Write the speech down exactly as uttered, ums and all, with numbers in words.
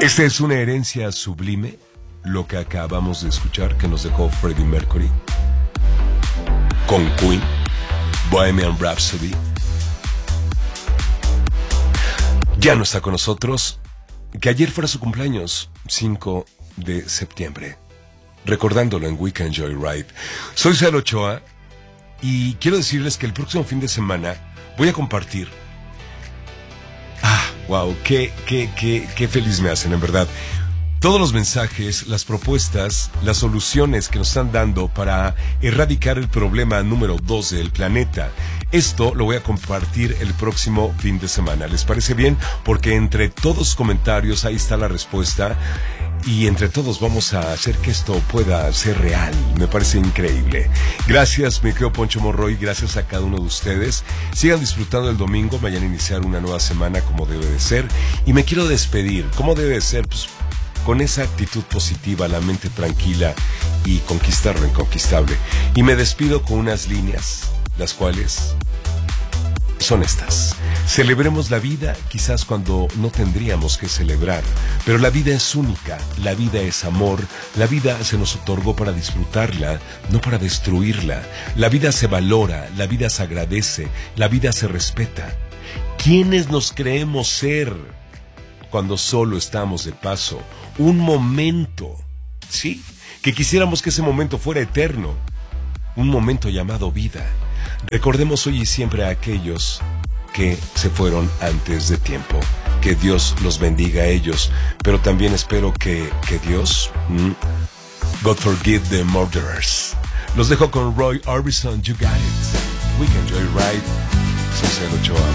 Esta es una herencia sublime, lo que acabamos de escuchar, que nos dejó Freddie Mercury con Queen, Bohemian Rhapsody. Ya no está con nosotros, que ayer fuera su cumpleaños, cinco de septiembre, recordándolo en Weekend Joyride. Soy Celo Ochoa y quiero decirles que el próximo fin de semana voy a compartir. Ah, wow, qué, qué, qué, qué feliz me hacen, en verdad. Todos los mensajes, las propuestas, las soluciones que nos están dando para erradicar el problema número dos del planeta. Esto lo voy a compartir el próximo fin de semana. ¿Les parece bien? Porque entre todos los comentarios ahí está la respuesta. Y entre todos vamos a hacer que esto pueda ser real. Me parece increíble. Gracias, mi querido Poncho Morroy. Gracias a cada uno de ustedes. Sigan disfrutando el domingo. Vayan a iniciar una nueva semana como debe de ser. Y me quiero despedir. ¿Cómo debe de ser? Pues con esa actitud positiva, la mente tranquila y conquistar lo inconquistable. Y me despido con unas líneas, las cuales son estas. Celebremos la vida quizás cuando no tendríamos que celebrar, pero la vida es única, la vida es amor, la vida se nos otorgó para disfrutarla, no para destruirla. La vida se valora, la vida se agradece, la vida se respeta. ¿Quiénes nos creemos ser cuando solo estamos de paso? Un momento, sí, que quisiéramos que ese momento fuera eterno, un momento llamado vida. Recordemos hoy y siempre a aquellos que se fueron antes de tiempo. Que Dios los bendiga a ellos, pero también espero que, que Dios, mm, God forgive the murderers. Los dejo con Roy Orbison, You Got It. Weekend Joyride, Soy Celo Ochoa.